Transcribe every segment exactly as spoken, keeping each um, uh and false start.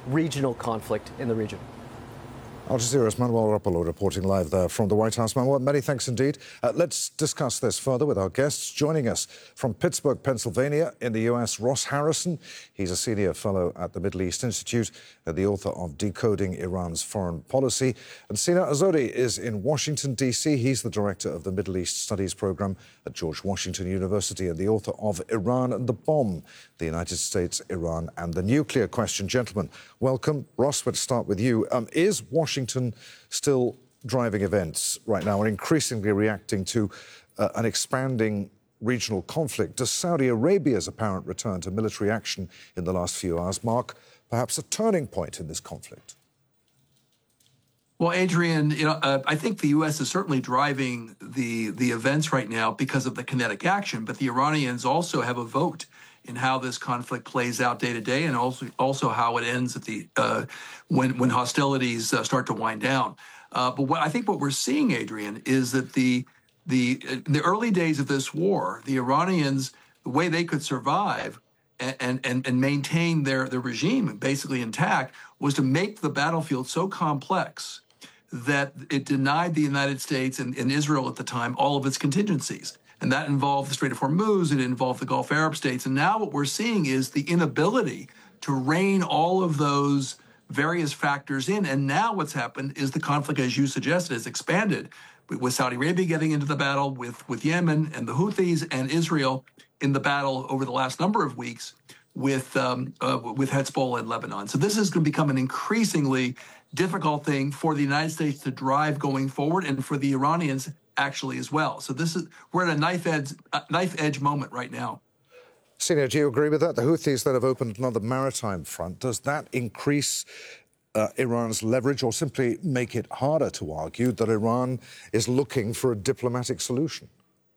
regional conflict in the region. Al Jazeera's Manuel Rapolo reporting live there from the White House. Manuel, many thanks indeed. Uh, let's discuss this further with our guests. Joining us from Pittsburgh, Pennsylvania, in the U S, Ross Harrison. He's a senior fellow at the Middle East Institute, uh, the author of Decoding Iran's Foreign Policy. And Sina Azzouri is in Washington, D C. He's the director of the Middle East Studies program at George Washington University and the author of Iran and the Bomb, the United States, Iran and the Nuclear Question. Gentlemen, welcome. Ross, let's start with you. Um, is Washington Washington still driving events right now and increasingly reacting to uh, an expanding regional conflict? Does Saudi Arabia's apparent return to military action in the last few hours mark perhaps a turning point in this conflict? Well, Adrian, you know, uh, I think the U S is certainly driving the the events right now because of the kinetic action, but the Iranians also have a vote in how this conflict plays out day to day, and also also how it ends at the uh, when when hostilities uh, start to wind down. Uh, but what I think what we're seeing, Adrian, is that the the in the early days of this war, the Iranians, the way they could survive and and and maintain their their regime basically intact was to make the battlefield so complex that it denied the United States and, and Israel at the time all of its contingencies. And that involved the Strait of Hormuz, it involved the Gulf Arab states. And now what we're seeing is the inability to rein all of those various factors in. And now what's happened is the conflict, as you suggested, has expanded with Saudi Arabia getting into the battle, with, with Yemen and the Houthis, and Israel in the battle over the last number of weeks with, um, uh, with Hezbollah in Lebanon. So this is going to become an increasingly difficult thing for the United States to drive going forward, and for the Iranians actually as well. So this is, we're at a knife edge, uh, knife edge moment right now. Sina, do you agree with that? The Houthis that have opened another maritime front, does that increase uh, Iran's leverage or simply make it harder to argue that Iran is looking for a diplomatic solution?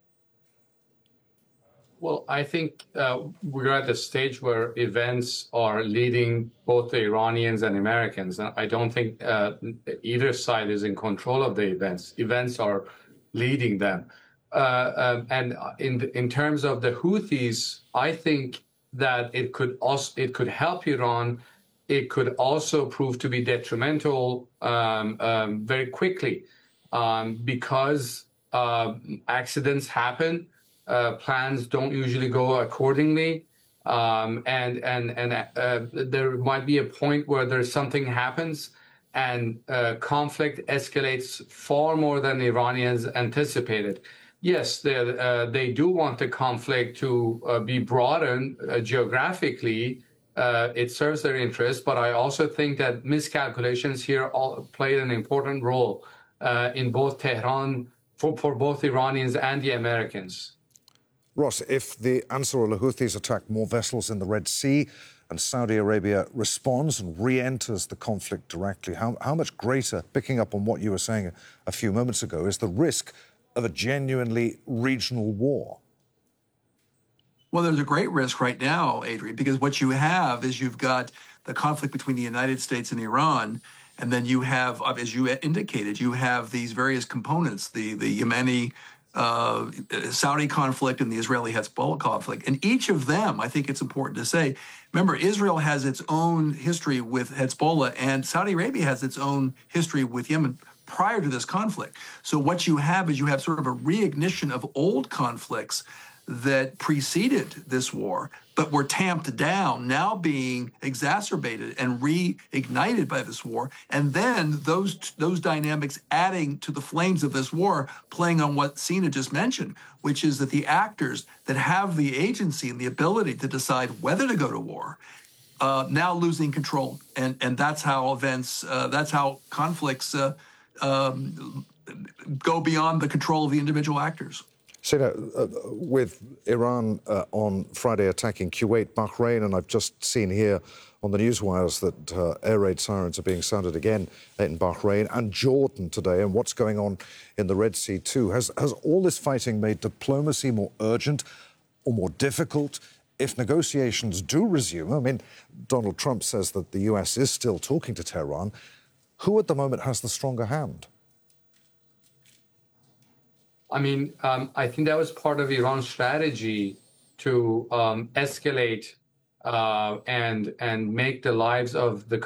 Well, I think uh, we're at a stage where events are leading both the Iranians and Americans. I don't think uh, either side is in control of the events. Events are leading them. Uh, um, and in in terms of the Houthis, I think that it could also it could help Iran. It could also prove to be detrimental um, um, very quickly um, because uh, accidents happen. Uh, plans don't usually go accordingly, um, and and and uh, there might be a point where there's something happens, and uh, conflict escalates far more than the Iranians anticipated. Yes, they uh, they do want the conflict to uh, be broadened uh, geographically. Uh, it serves their interest, but I also think that miscalculations here all played an important role uh, in both Tehran for, for both Iranians and the Americans. Ross, if the Ansar al-Houthis attack more vessels in the Red Sea and Saudi Arabia responds and re-enters the conflict directly, how, how much greater, picking up on what you were saying a, a few moments ago, is the risk of a genuinely regional war? Well, there's a great risk right now, Adrian, because what you have is you've got the conflict between the United States and Iran, and then you have, as you indicated, you have these various components, the, the Yemeni, uh, Saudi conflict and the Israeli-Hezbollah conflict. And each of them, I think it's important to say, remember, Israel has its own history with Hezbollah, and Saudi Arabia has its own history with Yemen prior to this conflict. So what you have is you have sort of a reignition of old conflicts that preceded this war, but were tamped down, now being exacerbated and reignited by this war. And then those those dynamics adding to the flames of this war, playing on what Sina just mentioned, which is that the actors that have the agency and the ability to decide whether to go to war, uh, now losing control. And, and that's how events, uh, that's how conflicts uh, um, go beyond the control of the individual actors. Sina, uh, with Iran uh, on Friday attacking Kuwait, Bahrain, and I've just seen here on the news wires that uh, air raid sirens are being sounded again in Bahrain, and Jordan today, and what's going on in the Red Sea too. Has, has all this fighting made diplomacy more urgent or more difficult if negotiations do resume? I mean, Donald Trump says that the U S is still talking to Tehran. Who at the moment has the stronger hand? I mean, um, I think that was part of Iran's strategy to um, escalate uh, and and make the lives of the